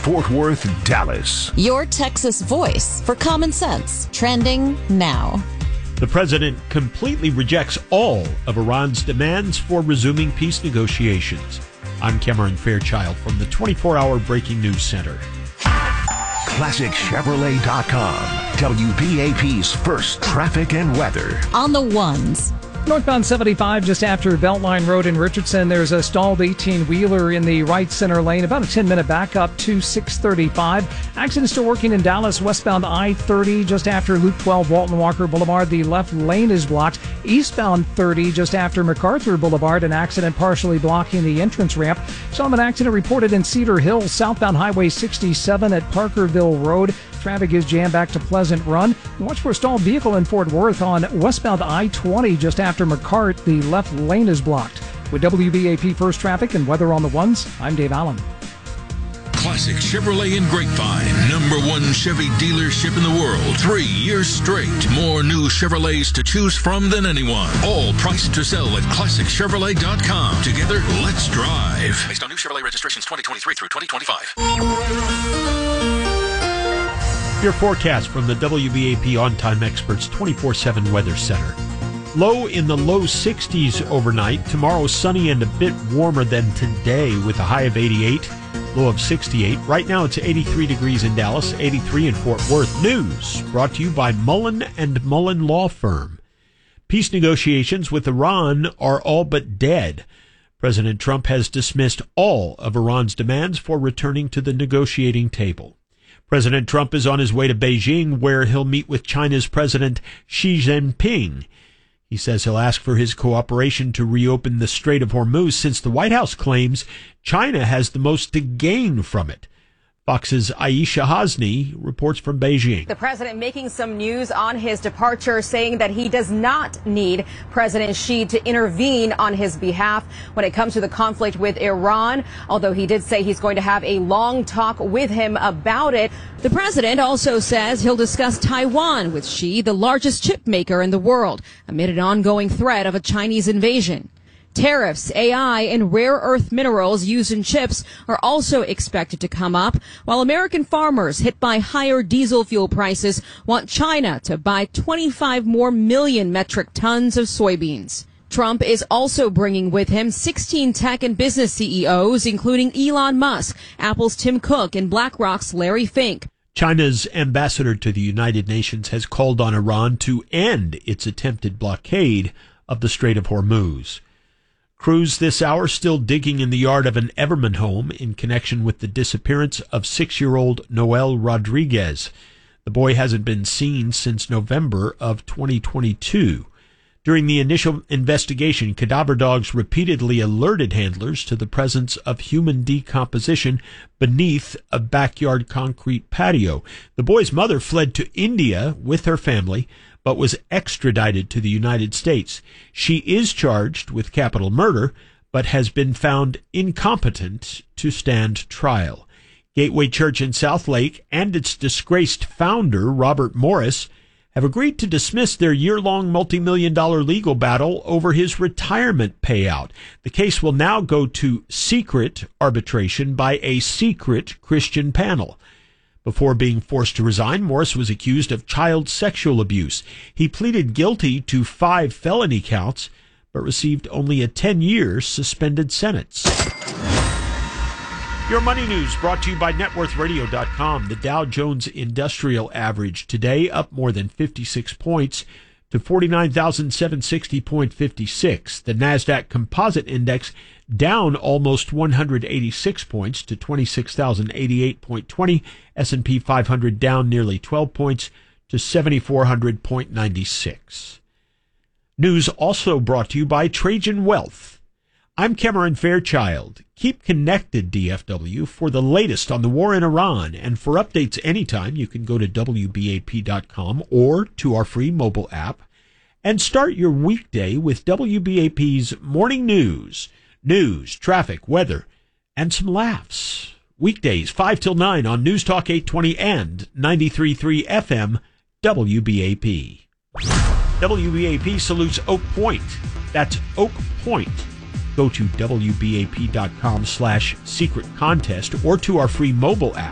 Fort Worth, Dallas. Your Texas voice for common sense. Trending now. The president completely rejects all of Iran's demands for resuming peace negotiations. I'm Cameron Fairchild from the 24-hour Breaking News Center. ClassicChevrolet.com. WBAP's first traffic and weather. On the ones. Northbound 75 just after Beltline Road in Richardson. There's a stalled 18-wheeler in the right center lane. About a 10-minute backup to 635. Accident still working in Dallas. Westbound I-30 just after Loop 12 Walton Walker Boulevard. The left lane is blocked. Eastbound 30 just after MacArthur Boulevard. An accident partially blocking the entrance ramp. Saw an accident reported in Cedar Hill. Southbound Highway 67 at Parkerville Road. Traffic is jammed back to Pleasant Run. Watch for a stalled vehicle in Fort Worth on westbound I-20 just after McCart. The left lane is blocked. With WBAP First Traffic and Weather on the Ones, I'm Dave Allen. Classic Chevrolet in Grapevine. #1 Chevy dealership in the world. 3 years straight. More new Chevrolets to choose from than anyone. All priced to sell at ClassicChevrolet.com. Together, let's drive. Based on new Chevrolet registrations 2023 through 2025. Your forecast from the WBAP On-Time Experts 24/7 Weather Center. Low in the low 60s overnight. Tomorrow sunny and a bit warmer than today with a high of 88, low of 68. Right now it's 83 degrees in Dallas, 83 in Fort Worth. News brought to you by Mullen & Mullen Law Firm. Peace negotiations with Iran are all but dead. President Trump has dismissed all of Iran's demands for returning to the negotiating table. President Trump is on his way to Beijing, where he'll meet with China's President Xi Jinping. He says he'll ask for his cooperation to reopen the Strait of Hormuz, since the White House claims China has the most to gain from it. Fox's Aisha Hasni reports from Beijing. The president making some news on his departure, saying that he does not need President Xi to intervene on his behalf when it comes to the conflict with Iran, although he did say he's going to have a long talk with him about it. The president also says he'll discuss Taiwan with Xi, the largest chip maker in the world, amid an ongoing threat of a Chinese invasion. Tariffs, AI, and rare earth minerals used in chips are also expected to come up, while American farmers hit by higher diesel fuel prices want China to buy 25 more million metric tons of soybeans. Trump is also bringing with him 16 tech and business CEOs, including Elon Musk, Apple's Tim Cook, and BlackRock's Larry Fink. China's ambassador to the United Nations has called on Iran to end its attempted blockade of the Strait of Hormuz. Crews this hour still digging in the yard of an Everman home in connection with the disappearance of 6-year-old Noel Rodriguez. The boy hasn't been seen since November of 2022. During the initial investigation, cadaver dogs repeatedly alerted handlers to the presence of human decomposition beneath a backyard concrete patio. The boy's mother fled to India with her family, but was extradited to the United States. She is charged with capital murder, but has been found incompetent to stand trial. Gateway Church in South Lake and its disgraced founder, Robert Morris, have agreed to dismiss their year-long multi-million-dollar legal battle over his retirement payout. The case will now go to secret arbitration by a secret Christian panel. Before being forced to resign, Morris was accused of child sexual abuse. He pleaded guilty to 5 felony counts, but received only a 10-year suspended sentence. Your money news brought to you by NetWorthRadio.com. The Dow Jones Industrial Average today up more than 56 points to 49,760.56. The NASDAQ Composite Index down almost 186 points to 26,088.20. S&P 500 down nearly 12 points to 7,400.96. News also brought to you by Trajan Wealth. I'm Cameron Fairchild. Keep connected, DFW, for the latest on the war in Iran. And for updates anytime, you can go to WBAP.com or to our free mobile app and start your weekday with WBAP's morning news. News, traffic, weather, and some laughs. Weekdays 5 till 9 on News Talk 820 and 93.3 FM WBAP. WBAP salutes Oak Point. That's Oak Point. Go to WBAP.com/secret contest or to our free mobile app.